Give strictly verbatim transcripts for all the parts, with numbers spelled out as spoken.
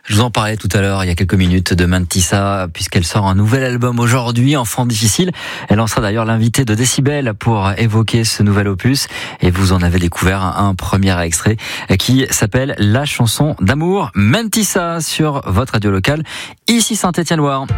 Je vous en parlais tout à l'heure, il y a quelques minutes, de Mantissa, puisqu'elle sort un nouvel album aujourd'hui, Enfant difficile. Elle en sera d'ailleurs l'invitée de Décibel pour évoquer ce nouvel opus. Et vous en avez découvert un premier extrait qui s'appelle La chanson d'amour. Mantissa sur votre radio locale, ici Saint-Étienne-Loire.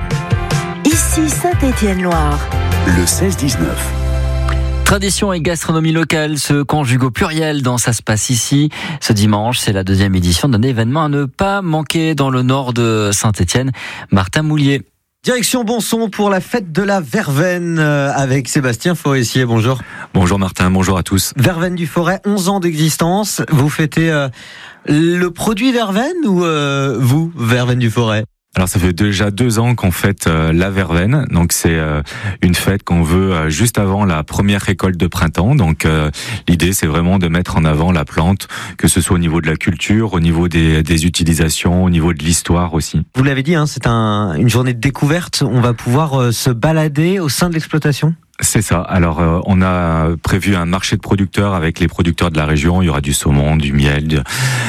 Ici Saint-Étienne-Loire. Le seize dix-neuf. Tradition et gastronomie locale se conjuguent au pluriel dans Ça se passe ici. Ce dimanche, c'est la deuxième édition d'un événement à ne pas manquer dans le nord de Saint-Étienne. Martin Moulier. Direction Bonson pour la fête de la Verveine avec Sébastien Forestier. Bonjour. Bonjour Martin, bonjour à tous. Verveine du Forêt, onze ans d'existence. Vous fêtez euh, le produit Verveine ou euh, vous, Verveine du Forêt ? Alors ça fait déjà deux ans qu'on fête euh, la Verveine, donc c'est euh, une fête qu'on veut euh, juste avant la première récolte de printemps. Donc euh, l'idée c'est vraiment de mettre en avant la plante, que ce soit au niveau de la culture, au niveau des, des utilisations, au niveau de l'histoire aussi. Vous l'avez dit, hein, c'est un, une journée de découverte. On va pouvoir euh, se balader au sein de l'exploitation. C'est ça. Alors, euh, on a prévu un marché de producteurs avec les producteurs de la région. Il y aura du saumon, du miel, du,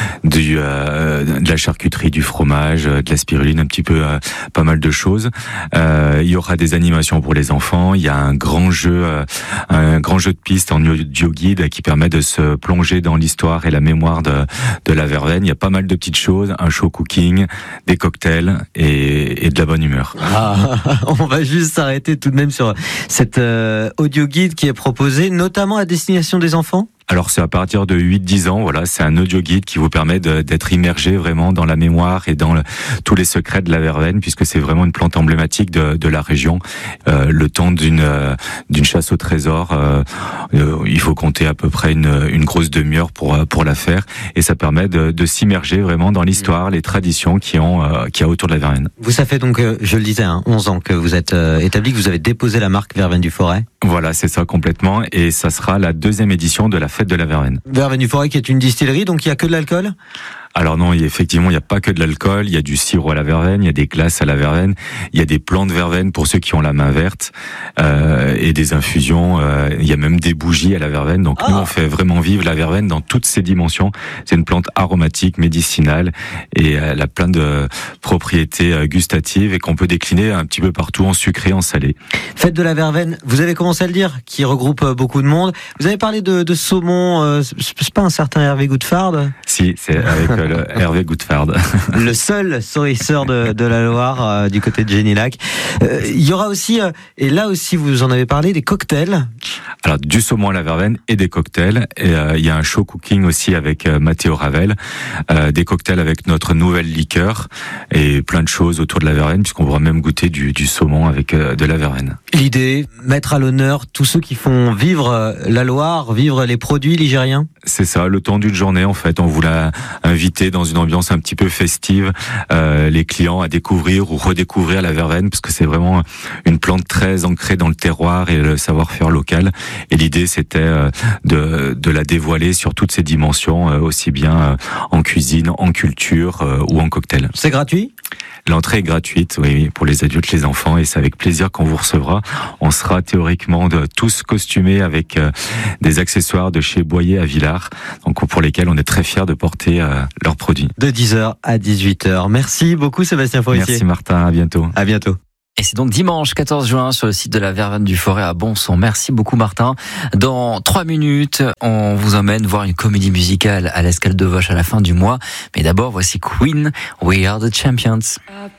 du euh, de la charcuterie, du fromage, de la spiruline, un petit peu, euh, pas mal de choses. Euh, il y aura des animations pour les enfants. Il y a un grand jeu, euh, un grand jeu de piste en audio guide qui permet de se plonger dans l'histoire et la mémoire de, de la Verveine. Il y a pas mal de petites choses, un show cooking, des cocktails et, et de la bonne humeur. Ah, on va juste s'arrêter tout de même sur cette euh, audio guide qui est proposé, notamment à destination des enfants. Alors c'est à partir de huit dix ans, voilà, c'est un audio guide qui vous permet de, d'être immergé vraiment dans la mémoire et dans le, tous les secrets de la Verveine, puisque c'est vraiment une plante emblématique de, de la région. Euh, le temps d'une euh, d'une chasse au trésor, euh, euh, il faut compter à peu près une, une grosse demi-heure pour pour la faire, et ça permet de, de s'immerger vraiment dans l'histoire, les traditions qui ont euh, qui a autour de la Verveine. Vous, ça fait donc, euh, je le disais, hein, onze ans que vous êtes euh, établi, que vous avez déposé la marque Verveine du Forêt. Voilà, c'est ça complètement, et ça sera la deuxième édition de la fête de la Verveine. Verveine du Forêt qui est une distillerie, donc il n'y a que de l'alcool ? Alors non, il y a, effectivement, il n'y a pas que de l'alcool, il y a du sirop à la verveine, il y a des glaces à la verveine, il y a des plants de verveine pour ceux qui ont la main verte, euh, et des infusions, euh, il y a même des bougies à la verveine. Donc ah. Nous, on fait vraiment vivre la verveine dans toutes ses dimensions. C'est une plante aromatique, médicinale, et elle a plein de propriétés gustatives et qu'on peut décliner un petit peu partout en sucré, en salé. Fête de la Verveine, vous avez commencé à le dire, qui regroupe beaucoup de monde. Vous avez parlé de, de saumon, euh, c'est pas un certain Hervé Goutfard ? Si, c'est avec le Hervé Goutfard. Le seul sourisseur de, de la Loire, euh, du côté de Génilac. Euh, il y aura aussi, euh, et là aussi vous en avez parlé, des cocktails. Alors du saumon à la verveine et des cocktails. Et euh, il y a un show cooking aussi avec euh, Mathéo Ravel, euh, des cocktails avec notre nouvelle liqueur et plein de choses autour de la verveine, puisqu'on pourra même goûter du, du saumon avec euh, de la verveine. L'idée, mettre à l'honneur tous ceux qui font vivre la Loire, vivre les produits ligériens. C'est ça, le temps d'une journée en fait, on voulait inviter dans une ambiance un petit peu festive euh, les clients à découvrir ou redécouvrir la verveine, parce que c'est vraiment une plante très ancrée dans le terroir et le savoir-faire local. Et l'idée c'était euh, de, de la dévoiler sur toutes ses dimensions, euh, aussi bien euh, en cuisine, en culture euh, ou en cocktail. C'est gratuit ? L'entrée est gratuite, oui, pour les adultes, les enfants, et c'est avec plaisir qu'on vous recevra. On sera théoriquement de, tous costumés avec euh, des accessoires de chez Boyer à Villars, donc pour lesquels on est très fiers de porter euh, leurs produits. De dix heures à dix-huit heures. Merci beaucoup Sébastien Forestier. Merci Martin, à bientôt. À bientôt. Et c'est donc dimanche quatorze juin sur le site de la Verveine du Forêt à Bonson. Merci beaucoup Martin. Dans trois minutes, on vous emmène voir une comédie musicale à l'Escale de Voche à la fin du mois. Mais d'abord, voici Queen, We Are the Champions.